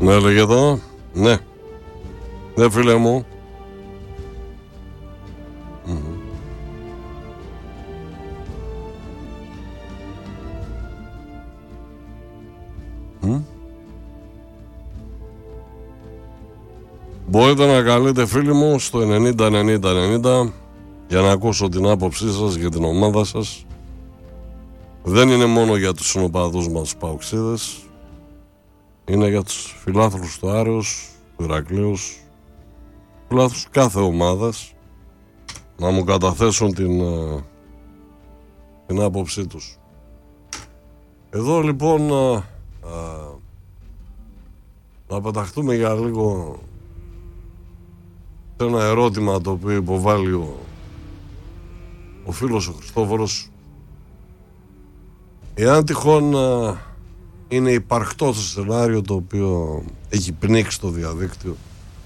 Με έλεγε εδώ. Ναι. Ναι, φίλε μου. Μπορείτε να καλείτε, φίλοι μου, στο 90-90-90 για να ακούσω την άποψή σας για την ομάδα σας. Δεν είναι μόνο για τους συνοπαδούς μας παοξίδες, είναι για τους φιλάθλους του Άρεως, του Ηρακλείους, φιλάθλους κάθε ομάδας, να μου καταθέσουν την άποψή τους. Εδώ λοιπόν να πεταχτούμε για λίγο σε ένα ερώτημα το οποίο υποβάλλει ο φίλος ο Χριστόφορος. Εάν τυχόν είναι υπαρκτό το σενάριο το οποίο έχει πνίξει το διαδίκτυο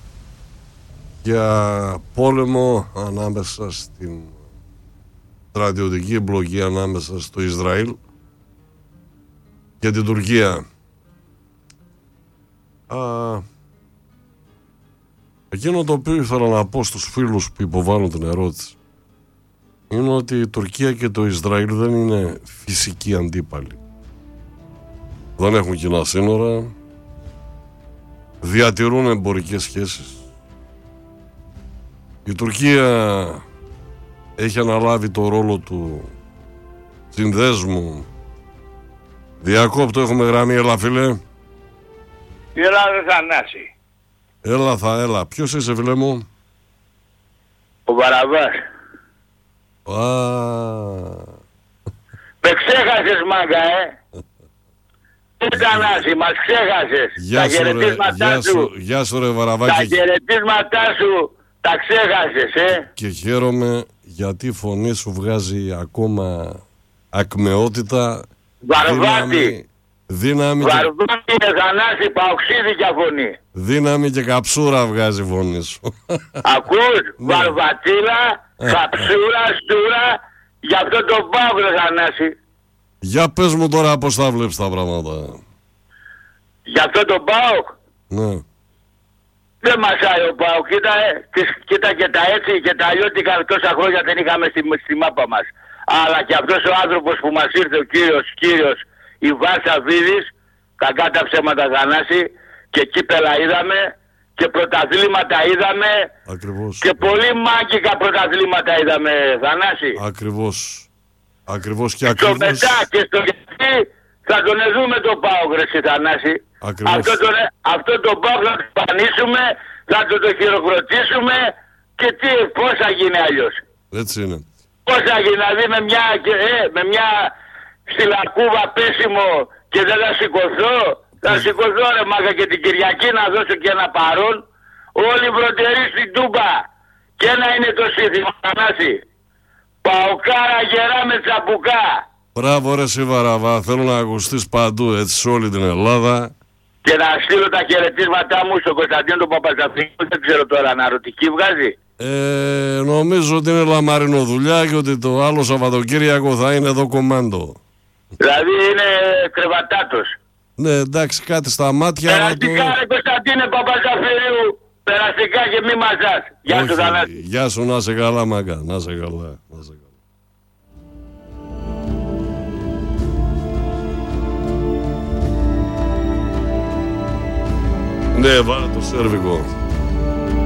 για πόλεμο ανάμεσα στην στρατιωτική εμπλοκή ανάμεσα στο Ισραήλ και την Τουρκία, εκείνο το οποίο ήθελα να πω στους φίλους που υποβάλλουν την ερώτηση είναι ότι η Τουρκία και το Ισραήλ δεν είναι φυσικοί αντίπαλοι. Δεν έχουν κοινά σύνορα, διατηρούν εμπορικές σχέσεις. Η Τουρκία έχει αναλάβει το ρόλο του συνδέσμου. Διακόπτω, έχουμε γραμμή, έλα φίλε. Έλα ρε Θανάση. Έλα. Ποιος είσαι, φίλε μου? Ο Βαραβάς. Με ξέχασες, μάγκα, Θανάση, μας ξέχασες. Τα χαιρετίσματά σου. Γεια σου ρε Βαραβάκη. Τα χαιρετίσματά σου τα ξέχασες, Και χαίρομαι γιατί η φωνή σου βγάζει ακόμα ακμεότητα. Βαρβάτη. Δύναμη Βαρβάτη είναι Θανάση, παοξίδικια φωνή. Δύναμη και καψούρα βγάζει η φωνή σου. Ακούς, βαρβατήλα, καψούρα, στούρα, γι' αυτό το πάω, ρε Θανάση. Για πες μου τώρα πώς θα βλέπεις τα πράγματα. Γι' αυτό το πάω. Ναι. Δεν μασάει ο ΠΑΟΚ, κοίτα και τα έτσι και τα αλλιώτικα τόσα χρόνια δεν είχαμε στη μάπα μας. Αλλά και αυτός ο άνθρωπος που μας ήρθε, ο κύριος Ιβάν Σαββίδης, κακά τα ψέματα Θανάση, και κύπελα είδαμε και πρωταθλήματα είδαμε. Ακριβώς. Και πολύ μάγικα πρωταθλήματα είδαμε, Θανάση. Ακριβώς και στο μετά και στο γιατί θα τον δούμε το ΠΑΟΚ, ρε Θανάση. Αυτό το ΠΑΟΚ θα το πανίσουμε, θα το χειροκροτήσουμε και πώς θα γίνει αλλιώς. Έτσι είναι. Πώς θα γίνει, δηλαδή με μια στυλακούβα πέσιμο και δεν θα σηκωθώ. Θα σηκωθώ ρε μάγκα και την Κυριακή να δώσω και ένα παρόν. Όλοι βροντεροί στην Τούμπα. Και ένα είναι το σύνθημα, Θανάση. Παοκάρα γερά με τσαπουκά. Μπράβο ρε Σιβαραβά, θέλω να ακουστείς παντού έτσι σε όλη την Ελλάδα. Και να στείλω τα χαιρετίσματά μου στον Κωνσταντίνο τον Παπαζαφρίκο, δεν ξέρω τώρα, αναρωτική βγάζει. Νομίζω ότι είναι λαμαρινοδουλειά και ότι το άλλο Σαββατοκύριακο θα είναι εδώ κομμάντο. Δηλαδή είναι κρεβατάτος. Ναι, εντάξει, κάτι στα μάτια. Περαστικά ρε Κωνσταντίνε Παπαζαφρίου, περαστικά και μη μαζάς. Γεια σου Θανάση. Γεια σου, να είσαι καλά μάγκα, να είσαι καλά. Ναι, βάλε το σέρβικο.